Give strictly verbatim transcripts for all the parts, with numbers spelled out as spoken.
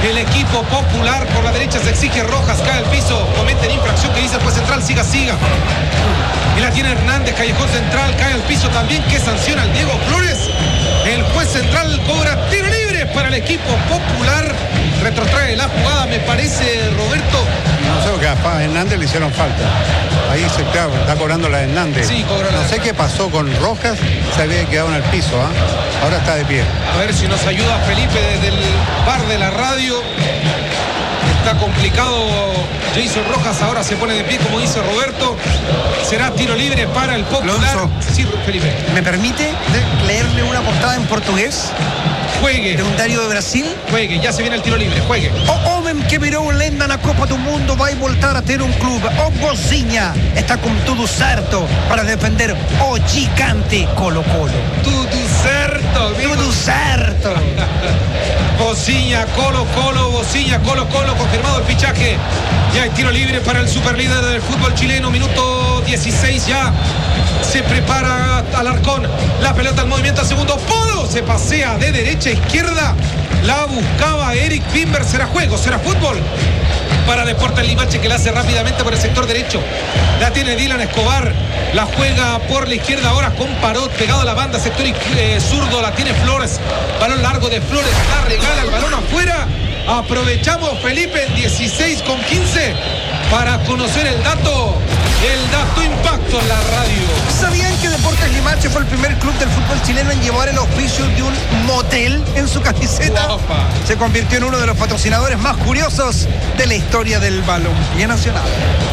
el equipo popular. Por la derecha se exige Rojas, cae al piso, cometen infracción que dice el juez central, siga, siga. Y la tiene Hernández, callejón central, cae al piso también, que sanciona al Diego Flores. El juez central cobra tiro libre para el equipo popular. Retrotrae la jugada, me parece, Roberto. No sé, porque a Hernández le hicieron falta. Ahí se claro, está cobrando la Hernández. Sí, cobró la No sé qué pasó con Rojas, se había quedado en el piso, ¿eh? Ahora está de pie. A ver si nos ayuda Felipe desde el bar de la radio. Está complicado Jason Rojas, ahora se pone de pie como dice Roberto. Será tiro libre para el popular. Alonso, sí, Felipe. ¿Me permite leerle una portada en portugués? Juegue. De un diario de Brasil. Juegue, ya se viene el tiro libre, juegue. O homem que virou lenda na Copa do Mundo vai voltar a ter um clube. O Bozinha está com tudo certo para defender o gigante Colo-Colo. Tudo certo, amigo. Tudo certo. Bozinha, Colo Colo, Bozinha, Colo Colo, confirmado el fichaje. Ya hay tiro libre para el superlíder del fútbol chileno, minuto dieciséis ya. Se prepara Alarcón, la pelota en movimiento al segundo polo, se pasea de derecha a izquierda, la buscaba Eric Pimber. Será juego, será fútbol para Deportes Limache, que la hace rápidamente por el sector derecho. La tiene Dylan Escobar, la juega por la izquierda ahora con Parot, pegado a la banda, sector eh, zurdo, la tiene Flores, balón largo de Flores, la regala el balón afuera. Aprovechamos, Felipe, en dieciséis con quince para conocer el dato, el dato impacto en la radio. ¿Sabían que Deportes Limache fue el primer club del fútbol chileno en llevar el auspicio de un motel en su camiseta? Guapa. Se convirtió en uno de los patrocinadores más curiosos de la historia del balompié nacional.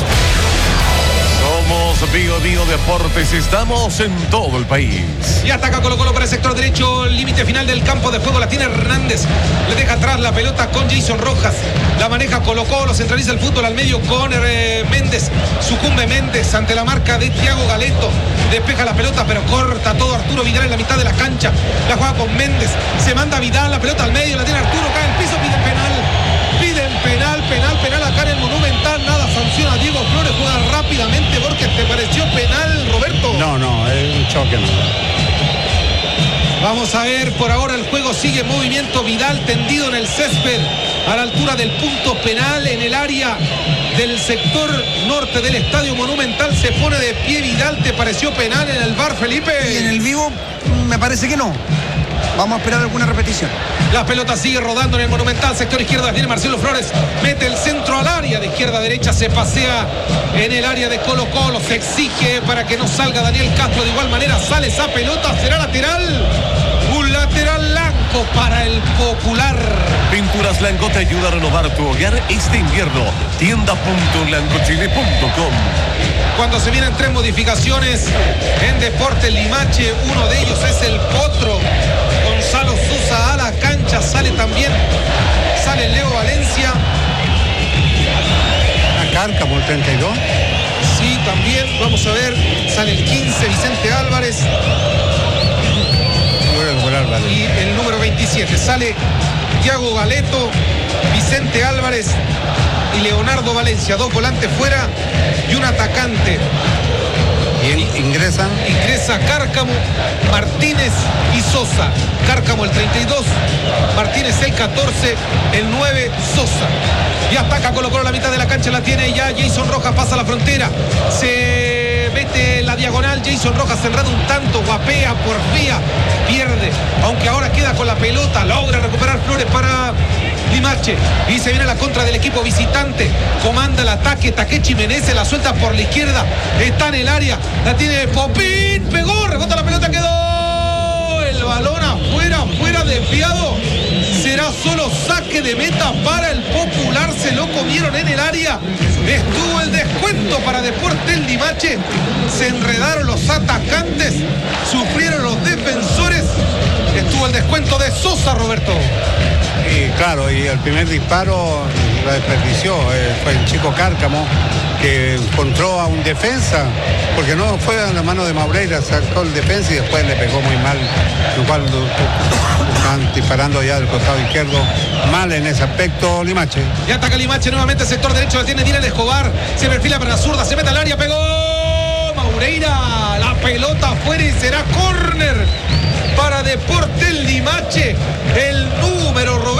Somos Bio Bio Deportes, estamos en todo el país. Y ataca Colo Colo para el sector derecho, límite final del campo de juego, la tiene Hernández, le deja atrás la pelota con Jason Rojas, la maneja Colo Colo, centraliza el fútbol al medio con eh, Méndez, sucumbe Méndez ante la marca de Thiago Galeto, despeja la pelota pero corta todo Arturo Vidal en la mitad de la cancha, la juega con Méndez, se manda Vidal, la pelota al medio, la tiene Arturo, cae al piso, piden penal, piden penal, penal, penal acá en el Monumental, nada, sanciona a Diego Flores, juega rápidamente. Borges, ¿te pareció penal, Roberto? No, no, es un choque, no. Vamos a ver, por ahora el juego sigue en movimiento. Vidal tendido en el césped a la altura del punto penal en el área del sector norte del Estadio Monumental. Se pone de pie Vidal. ¿Te pareció penal en el V A R, Felipe? Y en el vivo me parece que no. Vamos a esperar alguna repetición. La pelota sigue rodando en el Monumental, sector izquierda, viene Marcelo Flores, mete el centro al área de izquierda a derecha, se pasea en el área de Colo Colo, se exige para que no salga Daniel Castro, de igual manera sale esa pelota, será lateral, un lateral blanco para el popular. Pinturas Blanco te ayuda a renovar tu hogar este invierno. tienda punto blancochile punto com. Cuando se vienen tres modificaciones en Deportes Limache, uno de ellos es el Potro. Gonzalo Sosa a la cancha, sale también, sale Leo Valencia. A Cárcamo, el treinta y dos. Sí, también, vamos a ver, sale el quince, Vicente Álvarez. Y el número veintisiete, sale Thiago Galeto, Vicente Álvarez y Leonardo Valencia, dos volantes fuera y un atacante. Y ingresan. Ingresa Cárcamo, Martínez y Sosa. Cárcamo el treinta y dos, Martínez el catorce, el nueve Sosa. Y ataca Colo Colo, la mitad de la cancha la tiene ya Jason Rojas, pasa la frontera. Se mete la diagonal, Jason Rojas enreda un tanto, guapea, porfía, pierde. Aunque ahora queda con la pelota, logra recuperar Flores para Limache. Y se viene a la contra del equipo visitante. Comanda el ataque, Takechi Menezes, la suelta por la izquierda. Está en el área, la tiene Popín, pegó, rebota la pelota, quedó. El balón afuera, afuera, desviado. Será solo saque de meta para el popular, se lo comieron en el área. Estuvo el descuento para Deportes Limache. Se enredaron los atacantes, sufrieron los defensores. Estuvo el descuento de Sosa, Roberto. Y claro, y el primer disparo lo desperdició, eh, fue el chico Cárcamo que encontró a un defensa, porque no fue a la mano de Maureira, sacó el defensa y después le pegó muy mal, igual están disparando ya del costado izquierdo, mal en ese aspecto Limache. Y ataca Limache nuevamente, sector derecho, la tiene Dylan Escobar, se perfila para la zurda, se mete al área, pegó Maureira, la pelota afuera y será córner para Deportes Limache. El número Roberto